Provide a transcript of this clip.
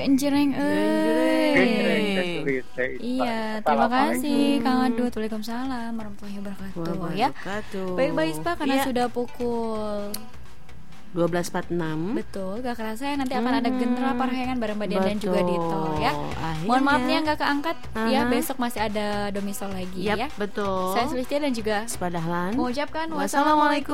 Genjreng Genjreng. Iya, terima kasih Kang Adut. Waalaikumsalam warahmatullahi wabarakatuh. Ya. Baik Mbak Ispa karena sudah pukul 12.46. Betul, gak kerasa ya nanti akan ada Genera Parahyangan bareng Mbak Dian dan juga Dito ya. Akhirnya. Mohon maaf nih yang gak keangkat ya, besok masih ada Domisol lagi ya. Betul. Saya Sulistia dan juga Sepadahlan mengucapkan wassalamualaikum